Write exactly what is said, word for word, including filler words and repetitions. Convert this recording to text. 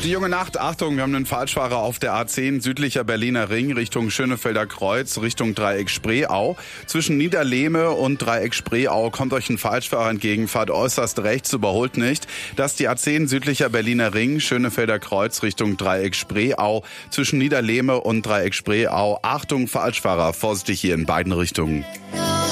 Die junge Nacht, Achtung, wir haben einen Falschfahrer auf der A zehn, südlicher Berliner Ring, Richtung Schönefelder Kreuz, Richtung Dreieck Spreeau. Zwischen Niederlehme und Dreieck Spreeau kommt euch ein Falschfahrer entgegen, fahrt äußerst rechts, überholt nicht. Das ist die A zehn, südlicher Berliner Ring, Schönefelder Kreuz, Richtung Dreieck Spreeau. Zwischen Niederlehme und Dreieck Spreeau, Achtung, Falschfahrer, vorsichtig hier in beiden Richtungen.